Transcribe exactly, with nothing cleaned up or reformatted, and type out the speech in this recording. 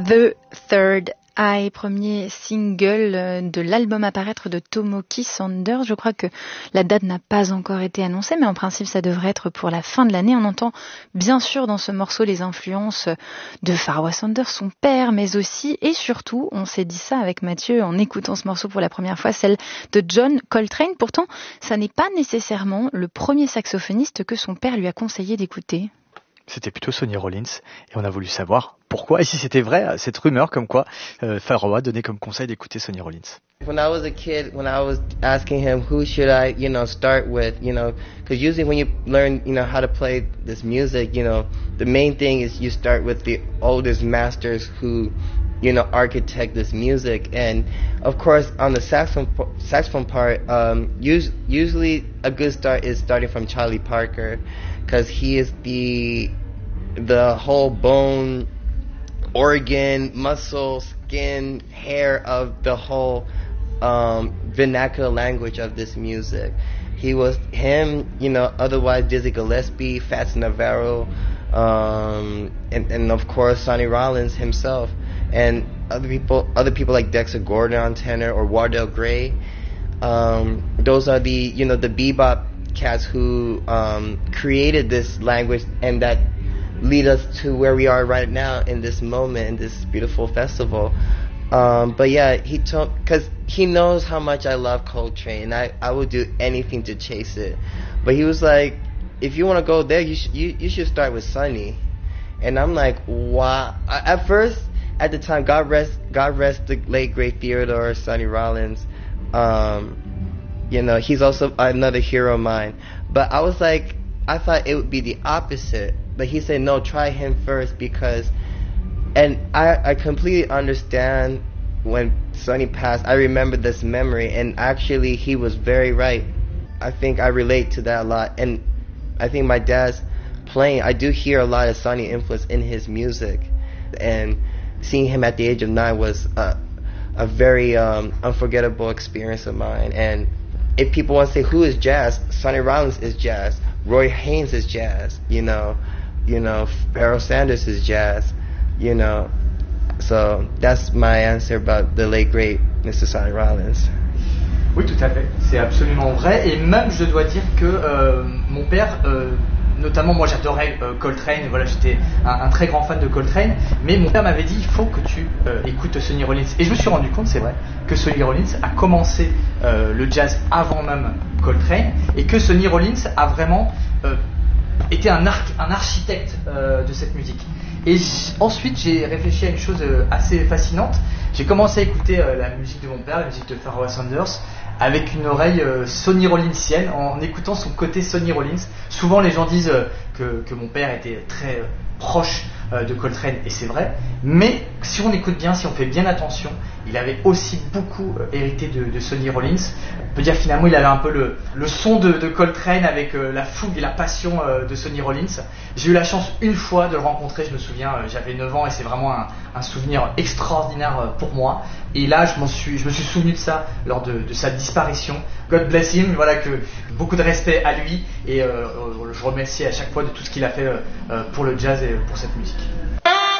The Third Eye, premier single de l'album à paraître de Tomoki Sanders. Je crois que la date n'a pas encore été annoncée, mais en principe ça devrait être pour la fin de l'année. On entend bien sûr dans ce morceau les influences de Pharoah Sanders, son père, mais aussi et surtout, on s'est dit ça avec Mathieu en écoutant ce morceau pour la première fois, celle de John Coltrane. Pourtant, ça n'est pas nécessairement le premier saxophoniste que son père lui a conseillé d'écouter. C'était plutôt Sonny Rollins, et on a voulu savoir pourquoi, et si c'était vrai, cette rumeur comme quoi euh, Pharoah donnait comme conseil d'écouter Sonny Rollins. When I was a kid, when I was asking him who should I, you know, start with, you know, because usually when you learn, you know, how to play this music, you know, the main thing is you start with the oldest masters who, you know, architect this music. And of course, on the saxophone saxophone part, um, us- usually a good start is starting from Charlie Parker, because he is the the whole bone, organ, muscle, skin, hair of the whole um, vernacular language of this music. He was him, you know, otherwise Dizzy Gillespie, Fats Navarro, um, and, and of course Sonny Rollins himself, and other people, other people like Dexter Gordon on tenor or Wardell Gray. Um, those are the, you know, the bebop cats who um, created this language and that lead us to where we are right now in this moment, in this beautiful festival. Um, but yeah, he told, because he knows how much I love Coltrane, and I, I would do anything to chase it. But he was like, if you want to go there, you, sh- you you should start with Sonny. And I'm like, wow. I, at first, at the time, God rest God rest the late great Theodore Sonny Rollins. Um, you know, he's also another hero of mine. But I was like, I thought it would be the opposite. But he said, no, try him first, because, and I, I completely understand when Sonny passed. I remember this memory, and actually he was very right. I think I relate to that a lot. And I think my dad's playing, I do hear a lot of Sonny influence in his music. And seeing him at the age of nine was a, a very um, unforgettable experience of mine. And if people want to say who is jazz, Sonny Rollins is jazz. Roy Haynes is jazz, you know. You know, Pharoah Sanders is jazz, you know. So that's my answer about the late great Mister Sonny Rollins. Oui, tout à fait, c'est absolument vrai. Et même, je dois dire que euh, mon père, euh, notamment moi j'adorais euh, Coltrane, voilà, j'étais un, un très grand fan de Coltrane, mais mon père m'avait dit il faut que tu euh, écoutes Sonny Rollins. Et je me suis rendu compte, c'est vrai, que Sonny Rollins a commencé euh, le jazz avant même Coltrane, et que Sonny Rollins a vraiment euh, été un, arch- un architecte euh, de cette musique. Et j- ensuite j'ai réfléchi à une chose euh, assez fascinante. J'ai commencé à écouter euh, la musique de mon père, la musique de Pharoah Sanders, avec une oreille euh, Sonny Rollinsienne, en écoutant son côté Sonny Rollins. Souvent les gens disent euh, que, que mon père était très euh, proche euh, de Coltrane, et c'est vrai, mais si on écoute bien, si on fait bien attention, il avait aussi beaucoup euh, hérité de, de Sonny Rollins. On peut dire finalement il avait un peu le, le son de, de Coltrane avec euh, la fougue et la passion euh, de Sonny Rollins. J'ai eu la chance une fois de le rencontrer, je me souviens, euh, j'avais neuf ans, et c'est vraiment un, un souvenir extraordinaire euh, pour moi. Et là je, m'en suis, je me suis souvenu de ça lors de, de sa disparition. God bless him, voilà, que beaucoup de respect à lui, et euh, je remercie à chaque fois de tout ce qu'il a fait euh, pour le jazz et pour cette musique.